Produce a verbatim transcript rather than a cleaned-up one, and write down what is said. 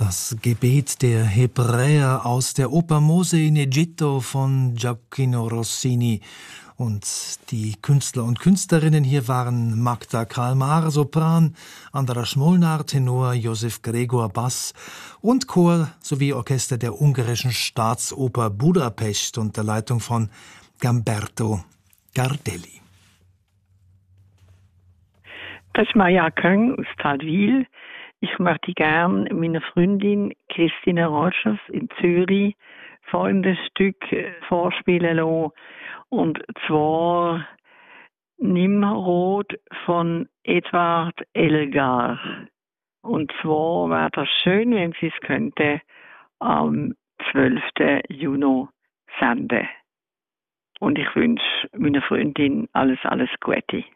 Das Gebet der Hebräer aus der Oper Mose in Egitto von Gioacchino Rossini. Und die Künstler und Künstlerinnen hier waren Magda Kalmar, Sopran, Andras Molnar, Tenor, Josef Gregor, Bass und Chor sowie Orchester der ungarischen Staatsoper Budapest unter Leitung von Gamberto Gardelli. Das ist Maja Köng aus Talwil. Ich möchte gern meiner Freundin Christine Rogers in Zürich folgendes Stück vorspielen lassen. Und zwar Nimrod von Edward Elgar. Und zwar wäre das schön, wenn sie es könnte am zwölften Juni senden. Und ich wünsche meiner Freundin alles, alles Gute.